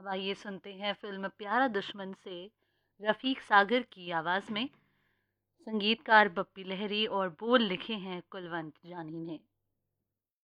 अब आइए सुनते हैं फिल्म प्यारा दुश्मन से रफ़ीक सागर की आवाज़ में। संगीतकार बप्पी लहरी और बोल लिखे हैं कुलवंत जानी ने।